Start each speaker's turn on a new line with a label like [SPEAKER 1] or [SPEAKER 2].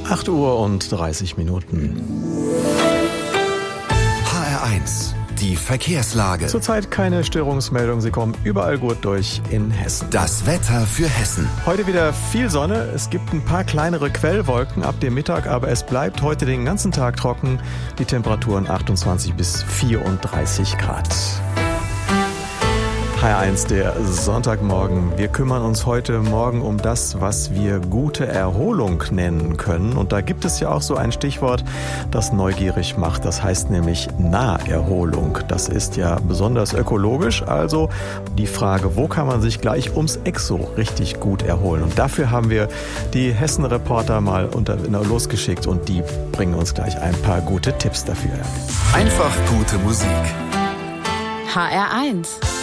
[SPEAKER 1] 8:30 Uhr.
[SPEAKER 2] HR1, die Verkehrslage.
[SPEAKER 1] Zurzeit keine Störungsmeldung, sie kommen überall gut durch in Hessen.
[SPEAKER 2] Das Wetter für Hessen.
[SPEAKER 1] Heute wieder viel Sonne, es gibt ein paar kleinere Quellwolken ab dem Mittag, aber es bleibt heute den ganzen Tag trocken. Die Temperaturen 28 bis 34 Grad. HR1, der Sonntagmorgen. Wir kümmern uns heute Morgen um das, was wir gute Erholung nennen können. Und da gibt es ja auch so ein Stichwort, das neugierig macht. Das heißt nämlich Naherholung. Das ist ja besonders ökologisch. Also die Frage, wo kann man sich gleich ums Eck so richtig gut erholen? Und dafür haben wir die Hessen-Reporter mal losgeschickt und die bringen uns gleich ein paar gute Tipps dafür.
[SPEAKER 2] Einfach gute Musik.
[SPEAKER 3] HR1